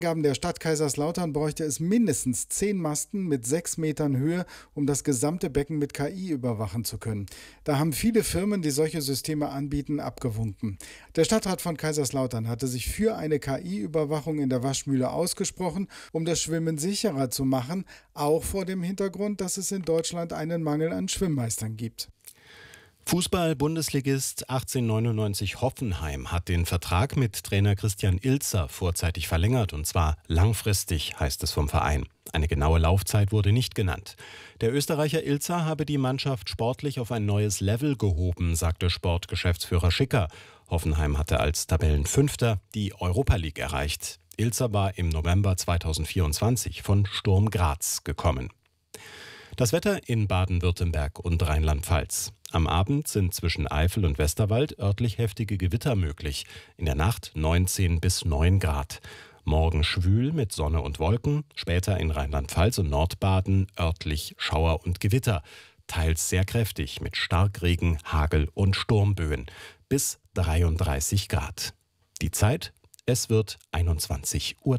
Angaben der Stadt Kaiserslautern bräuchte es mindestens 10 Masten mit 6 Metern Höhe, um das gesamte Becken mit KI überwachen zu können. Da haben viele Firmen, die solche Systeme anbieten, abgewunken. Der Stadtrat von Kaiserslautern hatte sich für eine KI-Überwachung in der Waschmühle ausgesprochen, um das Schwimmen sicherer zu machen, auch vor dem Hintergrund, dass es in Deutschland einen Mangel an Schwimmmeistern gibt. Fußball-Bundesligist 1899 Hoffenheim hat den Vertrag mit Trainer Christian Ilzer vorzeitig verlängert, und zwar langfristig, heißt es vom Verein. Eine genaue Laufzeit wurde nicht genannt. Der Österreicher Ilzer habe die Mannschaft sportlich auf ein neues Level gehoben, sagte Sportgeschäftsführer Schicker. Hoffenheim hatte als Tabellenfünfter die Europa League erreicht. Ilzer war im November 2024 von Sturm Graz gekommen. Das Wetter in Baden-Württemberg und Rheinland-Pfalz. Am Abend sind zwischen Eifel und Westerwald örtlich heftige Gewitter möglich. In der Nacht 19 bis 9 Grad. Morgen schwül mit Sonne und Wolken. Später in Rheinland-Pfalz und Nordbaden örtlich Schauer und Gewitter. Teils sehr kräftig mit Starkregen, Hagel und Sturmböen. Bis 33 Grad. Die Zeit? Es wird 21:03 Uhr.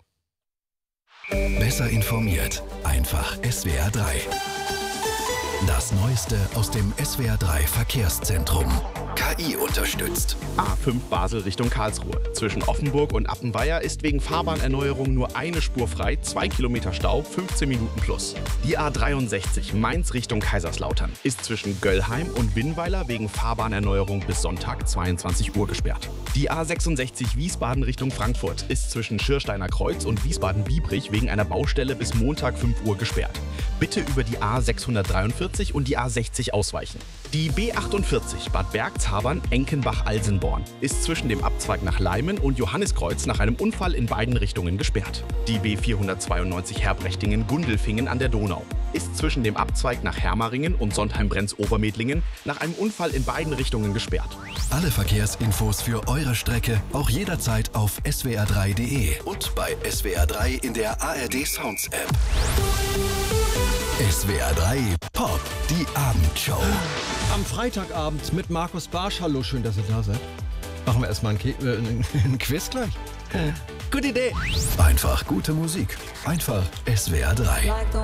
Besser informiert. Einfach SWR 3. Das Neueste aus dem SWR 3 Verkehrszentrum. KI unterstützt. A5 Basel Richtung Karlsruhe. Zwischen Offenburg und Appenweier ist wegen Fahrbahnerneuerung nur eine Spur frei, 2 Kilometer Stau, 15 Minuten plus. Die A63 Mainz Richtung Kaiserslautern ist zwischen Göllheim und Winnweiler wegen Fahrbahnerneuerung bis Sonntag 22 Uhr gesperrt. Die A66 Wiesbaden Richtung Frankfurt ist zwischen Schirsteiner Kreuz und Wiesbaden-Biebrich wegen einer Baustelle bis Montag 5 Uhr gesperrt. Bitte über die A643 und die A60 ausweichen. Die B48 Bad Bergzabern-Enkenbach-Alsenborn ist zwischen dem Abzweig nach Leimen und Johanniskreuz nach einem Unfall in beiden Richtungen gesperrt. Die B492 Herbrechtingen-Gundelfingen an der Donau ist zwischen dem Abzweig nach Hermaringen und Sontheim-Brenz-Obermedlingen nach einem Unfall in beiden Richtungen gesperrt. Alle Verkehrsinfos für eure Strecke auch jederzeit auf swr3.de und bei SWR 3 in der ARD Sounds App. SWR 3 Pop, die Abendshow. Am Freitagabend mit Markus Barsch. Hallo, schön, dass ihr da seid. Machen wir erstmal ein Quiz gleich. Gute Idee. Einfach gute Musik. Einfach SWR 3.